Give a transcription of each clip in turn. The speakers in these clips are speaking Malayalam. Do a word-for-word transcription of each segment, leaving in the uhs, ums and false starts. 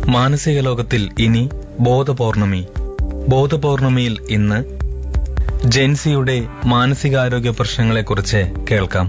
മാനസിക ലോകത്തിൽ ഇനി ബോധപൗർണമി. ബോധപൗർണമിയിൽ ഇന്ന് ജെൻസിയുടെ മാനസികാരോഗ്യ പ്രശ്നങ്ങളെക്കുറിച്ച് കേൾക്കാം.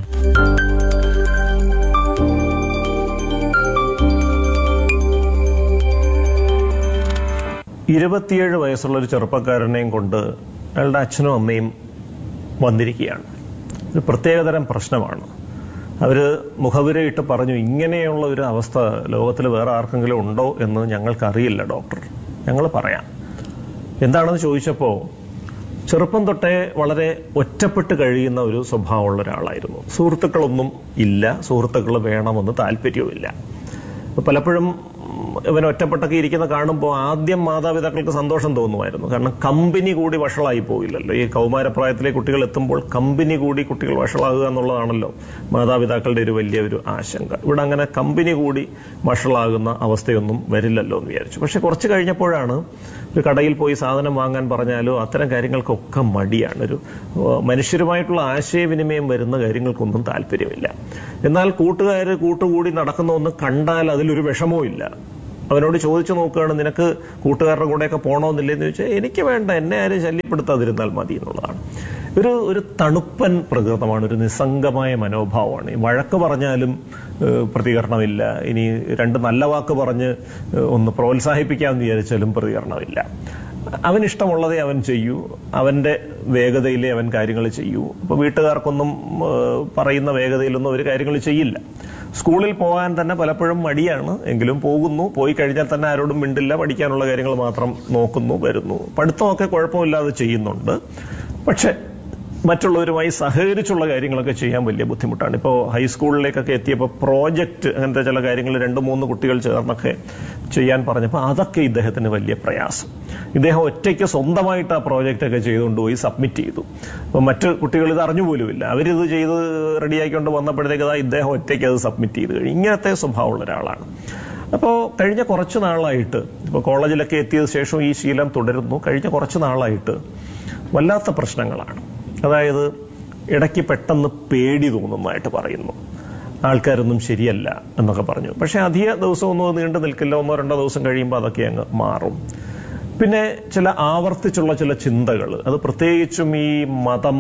ഇരുപത്തിയേഴ് വയസ്സുള്ള ഒരു ചെറുപ്പക്കാരനെയും കൊണ്ട് അയാളുടെ അച്ഛനും അമ്മയും വന്നിരിക്കുകയാണ്. ഒരു പ്രത്യേകതരം പ്രശ്നമാണ്. അവർ മുഖവുരയിട്ട് പറഞ്ഞു, ഇങ്ങനെയുള്ള ഒരു അവസ്ഥ ലോകത്തിൽ വേറെ ആർക്കെങ്കിലും ഉണ്ടോ എന്ന് ഞങ്ങൾക്കറിയില്ല ഡോക്ടർ, ഞങ്ങൾ പറയാം. എന്താണെന്ന് ചോദിച്ചപ്പോൾ ചെറുപ്പം തൊട്ടേ വളരെ ഒറ്റപ്പെട്ട് കഴിയുന്ന ഒരു സ്വഭാവമുള്ള ഒരാളായിരുന്നു. സുഹൃത്തുക്കളൊന്നും ഇല്ല, സുഹൃത്തുക്കൾ വേണമെന്ന് താല്പര്യവുമില്ല. പലപ്പോഴും ഇവൻ ഒറ്റപ്പെട്ടൊക്കെ ഇരിക്കുന്ന കാണുമ്പോൾ ആദ്യം മാതാപിതാക്കൾക്ക് സന്തോഷം തോന്നുമായിരുന്നു. കാരണം കമ്പനി കൂടി വഷളായി പോയില്ലല്ലോ. ഈ കൗമാരപ്രായത്തിലെ കുട്ടികൾ എത്തുമ്പോൾ കമ്പനി കൂടി കുട്ടികൾ വഷളാകുക എന്നുള്ളതാണല്ലോ മാതാപിതാക്കളുടെ ഒരു വലിയ ഒരു ആശങ്ക. ഇവിടെ അങ്ങനെ കമ്പനി കൂടി വഷളാകുന്ന അവസ്ഥയൊന്നും വരില്ലല്ലോ എന്ന് വിചാരിച്ചു. പക്ഷെ കുറച്ച് കഴിഞ്ഞപ്പോഴാണ് ഒരു കടയിൽ പോയി സാധനം വാങ്ങാൻ പറഞ്ഞാലോ അത്തരം കാര്യങ്ങൾക്കൊക്കെ മടിയാണ്. ഒരു മനുഷ്യരുമായിട്ടുള്ള ആശയവിനിമയം വരുന്ന കാര്യങ്ങൾക്കൊന്നും താല്പര്യമില്ല. എന്നാൽ കൂട്ടുകാർ കൂട്ടുകൂടി നടക്കുന്ന ഒന്ന് കണ്ടാൽ അതിലൊരു വിഷമവും ഇല്ല. അവനോട് ചോദിച്ചു നോക്കുകയാണ്, നിനക്ക് കൂട്ടുകാരുടെ കൂടെയൊക്കെ പോകണമെന്നില്ലെന്ന് ചോദിച്ചാൽ എനിക്ക് വേണ്ട, എന്നെ ആരും ശല്യപ്പെടുത്താതിരുന്നാൽ മതി എന്നുള്ളതാണ്. ഒരു ഒരു തണുപ്പൻ പ്രകൃതമാണ്, ഒരു നിസ്സംഗമായ മനോഭാവമാണ്. വഴക്ക് പറഞ്ഞാലും പ്രതികരണമില്ല. ഇനി രണ്ട് നല്ല വാക്ക് പറഞ്ഞ് ഒന്ന് പ്രോത്സാഹിപ്പിക്കാമെന്ന് വിചാരിച്ചാലും പ്രതികരണമില്ല. അവനിഷ്ടമുള്ളതേ അവൻ ചെയ്യൂ, അവന്റെ വേഗതയിലേ അവൻ കാര്യങ്ങൾ ചെയ്യൂ. ഇപ്പൊ വീട്ടുകാർക്കൊന്നും പറയുന്ന വേഗതയിലൊന്നും ഒരു കാര്യങ്ങൾ ചെയ്യില്ല. സ്കൂളിൽ പോകാൻ തന്നെ പലപ്പോഴും മടിയാണ്, എങ്കിലും പോകുന്നു. പോയി കഴിഞ്ഞാൽ തന്നെ ആരോടും മിണ്ടില്ല, പഠിക്കാനുള്ള കാര്യങ്ങൾ മാത്രം നോക്കുന്നു, വരുന്നു. പഠിത്തമൊക്കെ കുഴപ്പമില്ലാതെ ചെയ്യുന്നുണ്ട്. പക്ഷെ മറ്റുള്ളവരുമായി സഹകരിച്ചുള്ള കാര്യങ്ങളൊക്കെ ചെയ്യാൻ വലിയ ബുദ്ധിമുട്ടാണ്. ഇപ്പോൾ ഹൈസ്കൂളിലേക്കൊക്കെ എത്തിയപ്പോൾ പ്രോജക്റ്റ് അങ്ങനത്തെ ചില കാര്യങ്ങൾ രണ്ട് മൂന്ന് കുട്ടികൾ ചേർന്നൊക്കെ ചെയ്യാൻ പറഞ്ഞപ്പോൾ അതൊക്കെ ഇദ്ദേഹത്തിന് വലിയ പ്രയാസം. ഇദ്ദേഹം ഒറ്റയ്ക്ക് സ്വന്തമായിട്ട് ആ പ്രോജക്റ്റൊക്കെ ചെയ്തുകൊണ്ടുപോയി സബ്മിറ്റ് ചെയ്തു. അപ്പോൾ മറ്റു കുട്ടികൾ ഇത് അറിഞ്ഞുപോലുമില്ല. അവരിത് ചെയ്ത് റെഡിയാക്കിക്കൊണ്ട് വന്നപ്പോഴത്തേക്ക് അതാ ഇദ്ദേഹം ഒറ്റയ്ക്ക് അത് സബ്മിറ്റ് ചെയ്ത് കഴിഞ്ഞു. ഇങ്ങനത്തെ സ്വഭാവമുള്ള ഒരാളാണ്. അപ്പോൾ കഴിഞ്ഞ കുറച്ച് നാളായിട്ട്, ഇപ്പോൾ കോളേജിലൊക്കെ എത്തിയതിനു ശേഷം ഈ ശീലം തുടരുന്നു. കഴിഞ്ഞ കുറച്ച് നാളായിട്ട് വല്ലാത്ത പ്രശ്നങ്ങളാണ്. അതായത് ഇടയ്ക്ക് പെട്ടെന്ന് പേടി തോന്നുന്നതായിട്ട് പറയുന്നു. ആൾക്കാരൊന്നും ശരിയല്ല എന്നൊക്കെ പറഞ്ഞു. പക്ഷെ അധിക ദിവസമൊന്നും നീണ്ടു നിൽക്കില്ല. ഒന്നോ രണ്ടോ ദിവസം കഴിയുമ്പോൾ അതൊക്കെ അങ്ങ് മാറും. പിന്നെ ചില ആവർത്തിച്ചുള്ള ചില ചിന്തകൾ, അത് പ്രത്യേകിച്ചും ഈ മതം,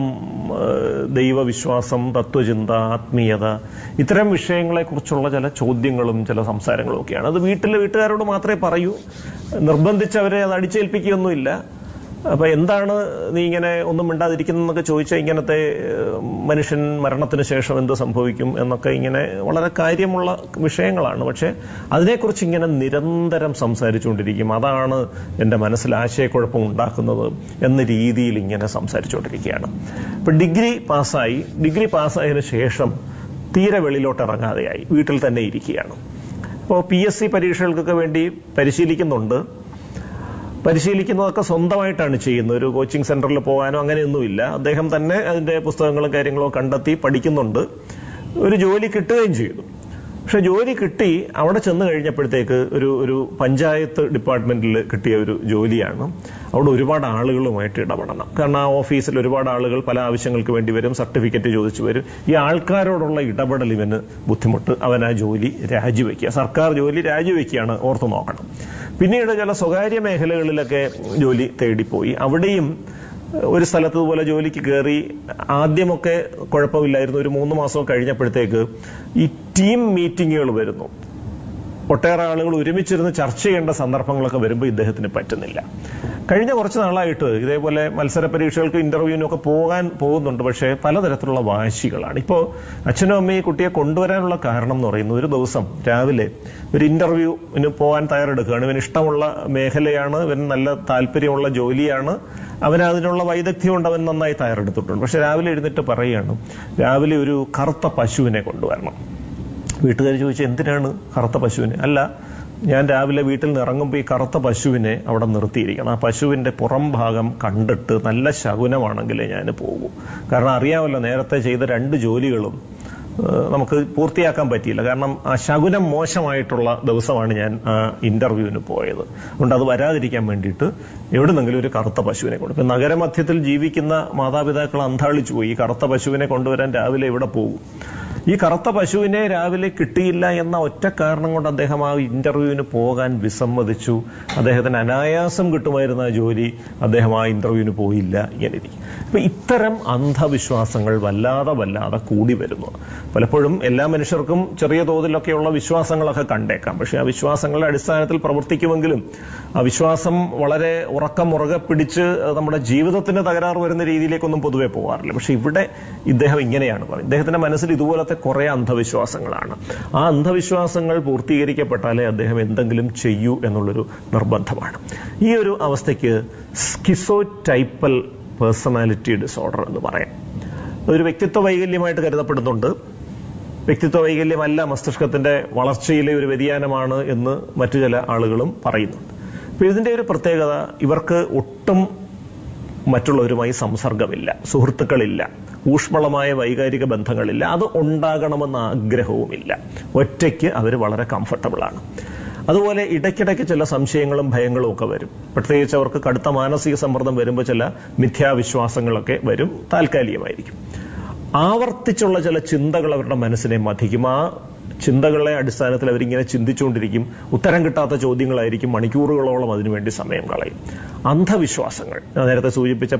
ദൈവവിശ്വാസം, തത്വചിന്ത, ആത്മീയത, ഇത്തരം വിഷയങ്ങളെക്കുറിച്ചുള്ള ചില ചോദ്യങ്ങളും ചില സംസാരങ്ങളും ഒക്കെയാണ്. അത് വീട്ടിലെ വീട്ടുകാരോട് മാത്രമേ പറയൂ, നിർബന്ധിച്ചവരെ അത് അടിച്ചേൽപ്പിക്കുകയൊന്നുമില്ല. അപ്പൊ എന്താണ് നീ ഇങ്ങനെ ഒന്നും മിണ്ടാതിരിക്കുന്നതെന്നൊക്കെ ചോദിച്ചാൽ ഇങ്ങനത്തെ മനുഷ്യൻ മരണത്തിന് ശേഷം എന്ത് സംഭവിക്കും എന്നൊക്കെ ഇങ്ങനെ വളരെ കാര്യമുള്ള വിഷയങ്ങളാണ്. പക്ഷെ അതിനെക്കുറിച്ച് ഇങ്ങനെ നിരന്തരം സംസാരിച്ചുകൊണ്ടിരിക്കും. അതാണ് എൻ്റെ മനസ്സിൽ ആശയക്കുഴപ്പം ഉണ്ടാക്കുന്നത് എന്ന രീതിയിൽ ഇങ്ങനെ സംസാരിച്ചുകൊണ്ടിരിക്കുകയാണ്. ഇപ്പൊ ഡിഗ്രി പാസ്സായി. ഡിഗ്രി പാസ്സായതിനു ശേഷം തീരെ വെളിയിലോട്ട് ഇറങ്ങാതെയായി, വീട്ടിൽ തന്നെ ഇരിക്കുകയാണ്. അപ്പോൾ പി എസ് സി പരീക്ഷകൾക്കൊക്കെ വേണ്ടി പരിശീലിക്കുന്നുണ്ട്. പരിശീലിക്കുന്നതൊക്കെ സ്വന്തമായിട്ടാണ് ചെയ്യുന്നത്. ഒരു കോച്ചിങ് സെന്ററിൽ പോകാനോ അങ്ങനെയൊന്നുമില്ല. അദ്ദേഹം തന്നെ അതിന്റെ പുസ്തകങ്ങളും കാര്യങ്ങളും കണ്ടെത്തി പഠിക്കുന്നുണ്ട്. ഒരു ജോലി കിട്ടുകയും ചെയ്തു. പക്ഷെ ജോലി കിട്ടി, അവിടെ ചെന്ന് കഴിഞ്ഞപ്പോഴത്തേക്ക് ഒരു ഒരു പഞ്ചായത്ത് ഡിപ്പാർട്ട്മെന്റിൽ കിട്ടിയ ഒരു ജോലിയാണ്. അവിടെ ഒരുപാട് ആളുകളുമായിട്ട് ഇടപെടണം. കാരണം ആ ഓഫീസിൽ ഒരുപാട് ആളുകൾ പല ആവശ്യങ്ങൾക്ക് വേണ്ടി വരും, സർട്ടിഫിക്കറ്റ് ചോദിച്ചു വരും. ഈ ആൾക്കാരോടുള്ള ഇടപെടൽ ഇവന് ബുദ്ധിമുട്ട്. അവൻ ആ ജോലി രാജിവെക്കുക, സർക്കാർ ജോലി രാജിവെക്കുകയാണ്. ഓർത്തു നോക്കണം. പിന്നീട് ചില സ്വകാര്യ മേഖലകളിലൊക്കെ ജോലി തേടിപ്പോയി. അവിടെയും ഒരു സ്ഥലത്ത് ഇതുപോലെ ജോലിക്ക് കയറി. ആദ്യമൊക്കെ കുഴപ്പമില്ലായിരുന്നു. ഒരു മൂന്ന് മാസം കഴിഞ്ഞപ്പോഴത്തേക്ക് ഈ ടീം മീറ്റിങ്ങുകൾ വരുന്നു. ഒട്ടേറെ ആളുകൾ ഒരുമിച്ചിരുന്ന് ചർച്ച ചെയ്യേണ്ട സന്ദർഭങ്ങളൊക്കെ വരുമ്പോൾ ഇദ്ദേഹത്തിന് പറ്റുന്നില്ല. കഴിഞ്ഞ കുറച്ച് നാളായിട്ട് ഇതേപോലെ മത്സര പരീക്ഷകൾക്ക് ഇന്റർവ്യൂവിനൊക്കെ പോകാൻ പോകുന്നുണ്ട്. പക്ഷേ പലതരത്തിലുള്ള വാശികളാണ്. ഇപ്പോൾ അച്ഛനും അമ്മയും കുട്ടിയെ കൊണ്ടുവരാനുള്ള കാരണം എന്ന് പറയുന്നത്, ഒരു ദിവസം രാവിലെ ഒരു ഇന്റർവ്യൂവിന് പോകാൻ തയ്യാറെടുക്കുകയാണ്. ഇവന് ഇഷ്ടമുള്ള മേഖലയാണ്, ഇവന് നല്ല താല്പര്യമുള്ള ജോലിയാണ്, അവന് അതിനുള്ള വൈദഗ്ധ്യം കൊണ്ട് അവൻ നന്നായി തയ്യാറെടുത്തിട്ടുണ്ട്. പക്ഷെ രാവിലെ എഴുന്നേറ്റ് പറയുകയാണ്, രാവിലെ ഒരു കറുത്ത പശുവിനെ കൊണ്ടുവരണം. വീട്ടുകാർ ചോദിച്ചു, എന്തിനാണ് കറുത്ത പശുവിനെ? അല്ല, ഞാൻ രാവിലെ വീട്ടിൽ നിന്ന് ഇറങ്ങുമ്പോൾ ഈ കറുത്ത പശുവിനെ അവിടെ നിർത്തിയിരിക്കണം. ആ പശുവിന്റെ പുറം ഭാഗം കണ്ടിട്ട് നല്ല ശകുനമാണെങ്കിലേ ഞാൻ പോകൂ. കാരണം അറിയാമല്ലോ, നേരത്തെ ചെയ്ത രണ്ട് ജോലികളും നമുക്ക് പൂർത്തിയാക്കാൻ പറ്റിയില്ല. കാരണം ആ ശകുനം മോശമായിട്ടുള്ള ദിവസമാണ് ഞാൻ ആ ഇന്റർവ്യൂവിന് പോയത്. അതുകൊണ്ട് അത് വരാതിരിക്കാൻ വേണ്ടിയിട്ട് എവിടുന്നെങ്കിലും ഒരു കറുത്ത പശുവിനെ കൊണ്ട്. ഇപ്പം നഗരമധ്യത്തിൽ ജീവിക്കുന്ന മാതാപിതാക്കൾ അന്താളിച്ചു പോയി. ഈ കറുത്ത പശുവിനെ കൊണ്ടുവരാൻ രാവിലെ എവിടെ പോകും? ഈ കറുത്ത പശുവിനെ രാവിലെ കിട്ടിയില്ല എന്ന ഒറ്റ കാരണം കൊണ്ട് അദ്ദേഹം ആ ഇന്റർവ്യൂവിന് പോകാൻ വിസമ്മതിച്ചു. അദ്ദേഹത്തിന് അനായാസം കിട്ടുമായിരുന്ന ആ ജോലി, അദ്ദേഹം ആ ഇന്റർവ്യൂവിന് പോയില്ല എന്നിരിക്കും. അപ്പൊ ഇത്തരം അന്ധവിശ്വാസങ്ങൾ വല്ലാതെ വല്ലാതെ കൂടി വരുന്നു. പലപ്പോഴും എല്ലാ മനുഷ്യർക്കും ചെറിയ തോതിലൊക്കെയുള്ള വിശ്വാസങ്ങളൊക്കെ കണ്ടേക്കാം. പക്ഷെ ആ വിശ്വാസങ്ങളുടെ അടിസ്ഥാനത്തിൽ പ്രവർത്തിക്കുമെങ്കിലും ആ വിശ്വാസം വളരെ ഉറക്കം മുറുകെ പിടിച്ച് നമ്മുടെ ജീവിതത്തിന് തകരാറ് വരുന്ന രീതിയിലേക്കൊന്നും പൊതുവെ പോകാറില്ല. പക്ഷെ ഇവിടെ ഇദ്ദേഹം ഇങ്ങനെയാണ് പറയുന്നത്. ഇദ്ദേഹത്തിന്റെ മനസ്സിൽ ഇതുപോലത്തെ കുറെ അന്ധവിശ്വാസങ്ങളാണ്. ആ അന്ധവിശ്വാസങ്ങൾ പൂർത്തീകരിക്കപ്പെട്ടാലേ അദ്ദേഹം എന്തെങ്കിലും ചെയ്യൂ എന്നുള്ളൊരു നിർബന്ധമാണ്. ഈ ഒരു അവസ്ഥയ്ക്ക് സ്കിസോടൈപ്പൽ പേഴ്സണാലിറ്റി ഡിസോർഡർ എന്ന് പറയാം. ഒരു വ്യക്തിത്വ വൈകല്യമായിട്ട് കരുതപ്പെടുന്നുണ്ട്. വ്യക്തിത്വ വൈകല്യമല്ല, മസ്തിഷ്കത്തിന്റെ വളർച്ചയിലെ ഒരു വ്യതിയാനമാണ് എന്ന് മറ്റു ചില ആളുകളും പറയുന്നുണ്ട്. അപ്പൊ ഇതിന്റെ ഒരു പ്രത്യേകത, ഇവർക്ക് ഒട്ടും മറ്റുള്ളവരുമായി സംസർഗമില്ല, സുഹൃത്തുക്കളില്ല, ഊഷ്മളമായ വൈകാരിക ബന്ധങ്ങളില്ല, അത് ഉണ്ടാകണമെന്ന ആഗ്രഹവുമില്ല. ഒറ്റയ്ക്ക് അവർ വളരെ കംഫർട്ടബിളാണ്. അതുപോലെ ഇടയ്ക്കിടയ്ക്ക് ചില സംശയങ്ങളും ഭയങ്ങളും ഒക്കെ വരും. പ്രത്യേകിച്ച് അവർക്ക് കടുത്ത മാനസിക സമ്മർദ്ദം വരുമ്പോൾ ചില മിഥ്യാവിശ്വാസങ്ങളൊക്കെ വരും, താൽക്കാലികമായിരിക്കും. ആവർത്തിച്ചുള്ള ചില ചിന്തകൾ അവരുടെ മനസ്സിനെ മഥിക്കും. ആ ചിന്തകളെ അടിസ്ഥാനത്തിൽ അവരിങ്ങനെ ചിന്തിച്ചുകൊണ്ടിരിക്കും. ഉത്തരം കിട്ടാത്ത ചോദ്യങ്ങളായിരിക്കും, മണിക്കൂറുകളോളം അതിനുവേണ്ടി സമയം കളയും. അന്ധവിശ്വാസങ്ങൾ, നേരത്തെ സൂചിപ്പിച്ച